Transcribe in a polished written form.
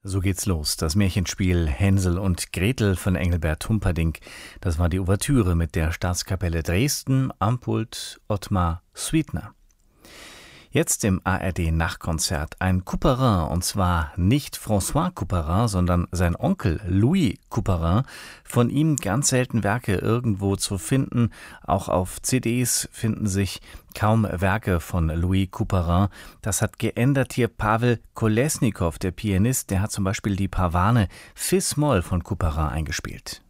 So geht's los. Das Märchenspiel Hänsel und Gretel von Engelbert Humperdinck. Das war die Ouvertüre mit der Staatskapelle Dresden am Pult Ottmar Sweetner. Jetzt im ARD-Nachtkonzert ein Couperin, und zwar nicht François Couperin, sondern sein Onkel Louis Couperin. Von ihm ganz selten Werke irgendwo zu finden. Auch auf CDs finden sich kaum Werke von Louis Couperin. Das hat geändert hier Pavel Kolesnikow, der Pianist. Der hat zum Beispiel die Pavane Fis-Moll von Couperin eingespielt.